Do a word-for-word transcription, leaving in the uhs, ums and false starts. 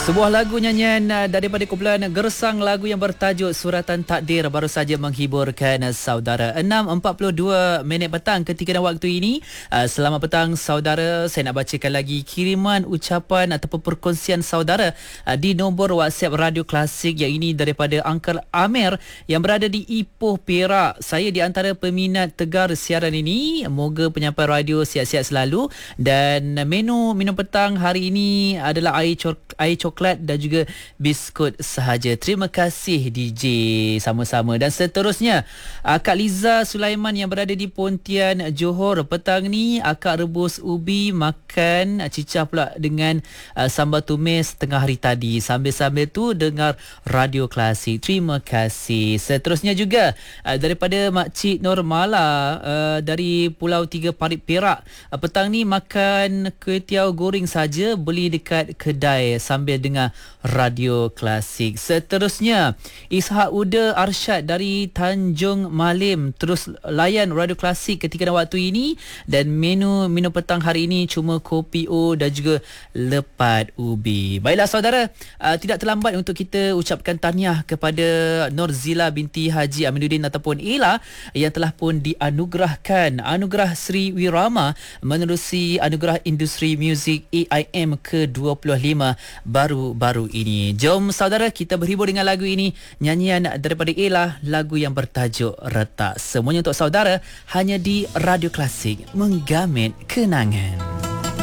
Sebuah lagu nyanyian uh, daripada kumpulan Gersang, lagu yang bertajuk Suratan Takdir baru saja menghiburkan uh, saudara. enam empat puluh dua minit petang ketika dan waktu ini. Uh, selamat petang saudara. Saya nak bacakan lagi kiriman ucapan ataupun perkongsian saudara uh, di nombor WhatsApp Radio Klasik, yang ini daripada Uncle Amir yang berada di Ipoh, Perak. Saya di antara peminat tegar siaran ini. Moga penyampai radio sihat-sihat selalu, dan menu minum petang hari ini adalah air cor- air coklat dan juga biskut sahaja. Terima kasih D J, sama-sama. Dan seterusnya, Kak Liza Sulaiman yang berada di Pontian, Johor. Petang ni akak rebus ubi, makan cicah pula dengan uh, sambal tumis tengah hari tadi. Sambil-sambil tu dengar Radio Klasik. Terima kasih. Seterusnya juga uh, daripada Makcik Normala uh, dari Pulau Tiga Parit, Perak. Uh, petang ni makan kuih-tiaw goreng saja, beli dekat kedai sambil dengar Radio Klasik. Seterusnya, Ishak Uda Arsyad dari Tanjung Malim terus layan Radio Klasik ketika dan waktu ini, dan menu minum petang hari ini cuma kopi O dan juga lepat ubi. Baiklah saudara, uh, tidak terlambat untuk kita ucapkan tahniah kepada Norzila binti Haji Aminuddin ataupun Ella yang telah pun dianugerahkan anugerah Sri Wirama menerusi anugerah Industri Muzik A I M ke dua puluh lima baru-baru ini. Jom saudara, kita berhibur dengan lagu ini, nyanyian daripada Ella, lagu yang bertajuk Retak. Semuanya untuk saudara hanya di Radio Klasik, menggamit kenangan.